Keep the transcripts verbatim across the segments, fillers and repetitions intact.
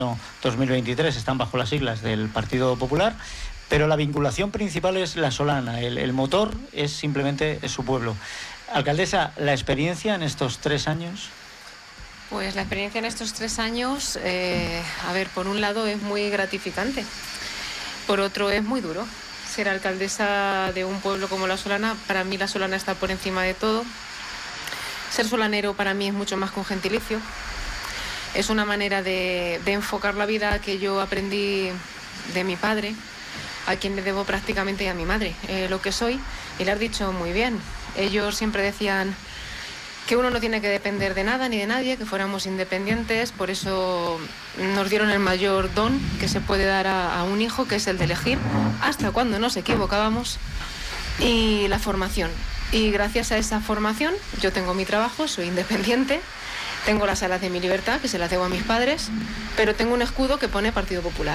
dos mil veintitrés están bajo las siglas del Partido Popular, pero la vinculación principal es la Solana, el, el motor es simplemente es su pueblo. Alcaldesa, ¿la experiencia en estos tres años? Pues la experiencia en estos tres años, eh, a ver, por un lado es muy gratificante, por otro es muy duro. Ser alcaldesa de un pueblo como La Solana, para mí La Solana está por encima de todo. Ser solanero para mí es mucho más que un gentilicio. Es una manera de, de enfocar la vida que yo aprendí de mi padre, a quien le debo prácticamente a mi madre, eh, lo que soy, y le has dicho muy bien. Ellos siempre decían que uno no tiene que depender de nada ni de nadie, que fuéramos independientes, por eso nos dieron el mayor don que se puede dar a, a un hijo, que es el de elegir, hasta cuando nos equivocábamos, y la formación. Y gracias a esa formación, yo tengo mi trabajo, soy independiente, tengo las alas de mi libertad, que se las debo a mis padres, pero tengo un escudo que pone Partido Popular.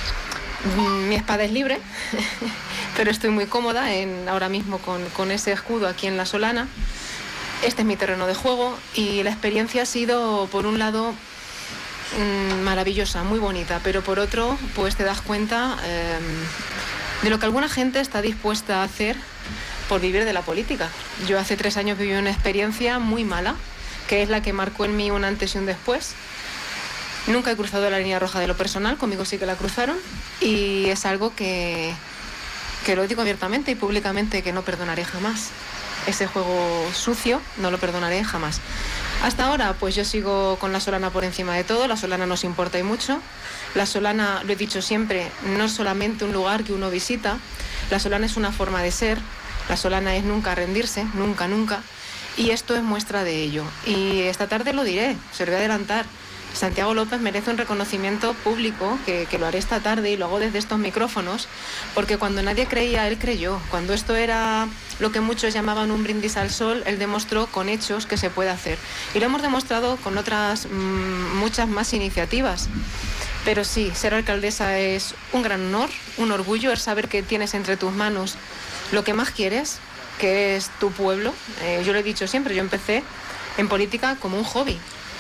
Mi espada es libre, pero estoy muy cómoda en, ahora mismo con, con ese escudo aquí en La Solana. Este es mi terreno de juego y la experiencia ha sido, por un lado, mmm, maravillosa, muy bonita, pero por otro, pues te das cuenta eh, de lo que alguna gente está dispuesta a hacer por vivir de la política. Yo hace tres años viví una experiencia muy mala, que es la que marcó en mí un antes y un después. Nunca he cruzado la línea roja de lo personal, conmigo sí que la cruzaron, y es algo que, que lo digo abiertamente y públicamente, que no perdonaré jamás. Ese juego sucio no lo perdonaré jamás. Hasta ahora, pues yo sigo con La Solana por encima de todo. La Solana nos importa y mucho. La Solana, lo he dicho siempre, no es solamente un lugar que uno visita. La Solana es una forma de ser. La Solana es nunca rendirse, nunca, nunca. Y esto es muestra de ello. Y esta tarde lo diré, se lo voy a adelantar. Santiago López merece un reconocimiento público, que, que lo haré esta tarde y lo hago desde estos micrófonos, porque cuando nadie creía, él creyó. Cuando esto era lo que muchos llamaban un brindis al sol, él demostró con hechos que se puede hacer. Y lo hemos demostrado con otras mmm, muchas más iniciativas. Pero sí, ser alcaldesa es un gran honor, un orgullo, es saber que tienes entre tus manos lo que más quieres, que es tu pueblo. Eh, yo lo he dicho siempre, yo empecé en política como un hobby.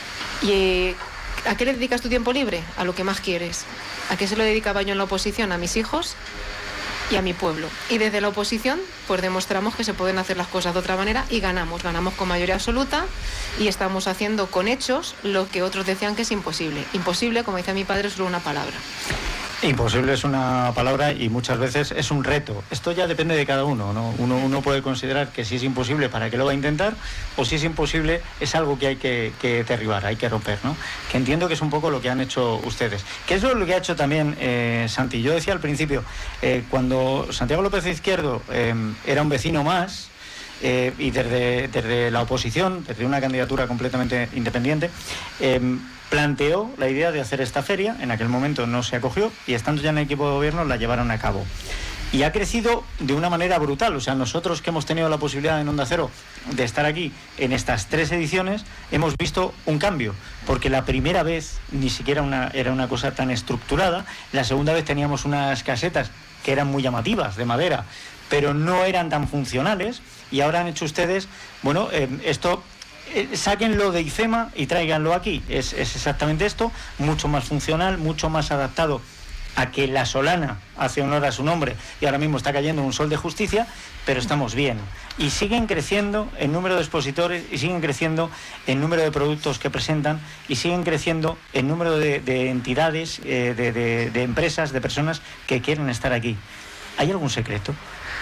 Y ¿a qué le dedicas tu tiempo libre? A lo que más quieres. ¿A qué se lo dedicaba yo en la oposición? A mis hijos y a mi pueblo. Y desde la oposición, pues demostramos que se pueden hacer las cosas de otra manera y ganamos. Ganamos con mayoría absoluta y estamos haciendo con hechos lo que otros decían que es imposible. Imposible, como dice mi padre, es solo una palabra. Imposible es una palabra y muchas veces es un reto. Esto ya depende de cada uno, ¿no? Uno, uno puede considerar que si es imposible, ¿para qué lo va a intentar? O si es imposible, es algo que hay que, que derribar, hay que romper, ¿no? Que entiendo que es un poco lo que han hecho ustedes. Que eso es lo que ha hecho también eh, Santi. Yo decía al principio, eh, cuando Santiago López Izquierdo eh, era un vecino más, eh, y desde, desde la oposición, desde una candidatura completamente independiente, eh, planteó la idea de hacer esta feria. En aquel momento no se acogió y estando ya en el equipo de gobierno la llevaron a cabo. Y ha crecido de una manera brutal. O sea, nosotros que hemos tenido la posibilidad en Onda Cero de estar aquí en estas tres ediciones, hemos visto un cambio. Porque la primera vez ni siquiera una, era una cosa tan estructurada. La segunda vez teníamos unas casetas que eran muy llamativas, de madera, pero no eran tan funcionales. Y ahora han hecho ustedes, bueno, eh, esto... Eh, sáquenlo de IFEMA y tráiganlo aquí. Es, es exactamente esto, mucho más funcional, mucho más adaptado a que La Solana hace honor a su nombre y ahora mismo está cayendo un sol de justicia, pero estamos bien. Y siguen creciendo el número de expositores y siguen creciendo el número de productos que presentan y siguen creciendo el número de, de entidades, eh, de, de, de empresas, de personas que quieren estar aquí. ¿Hay algún secreto?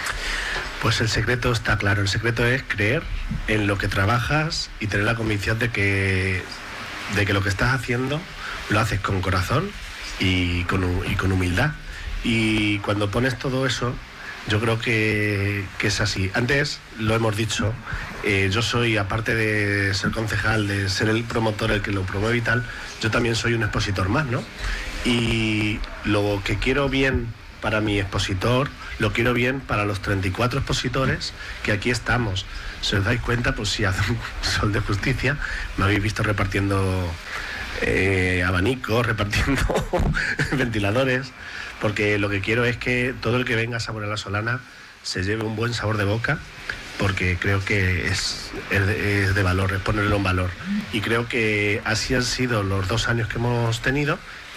Pues el secreto está claro, el secreto es creer en lo que trabajas y tener la convicción de que, de que lo que estás haciendo lo haces con corazón y con, y con humildad. Y cuando pones todo eso, yo creo que, que es así. Antes, lo hemos dicho, eh, yo soy, aparte de ser concejal, de ser el promotor, el que lo promueve y tal, yo también soy un expositor más, ¿no? Y lo que quiero bien para mi expositor, lo quiero bien para los treinta y cuatro expositores que aquí estamos. Si os dais cuenta, pues si hace un sol de justicia, me habéis visto repartiendo eh, abanicos, repartiendo ventiladores, porque lo que quiero es que todo el que venga a Sabor a La Solana se lleve un buen sabor de boca, porque creo que es, es, de, es de valor, es ponerlo en valor. Y creo que así han sido los dos años que hemos tenido